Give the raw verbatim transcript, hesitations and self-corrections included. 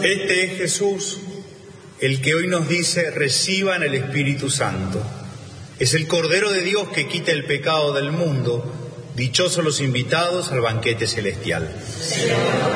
Este es Jesús, el que hoy nos dice: reciban el Espíritu Santo. Es el Cordero de Dios que quita el pecado del mundo. Dichosos los invitados al banquete celestial.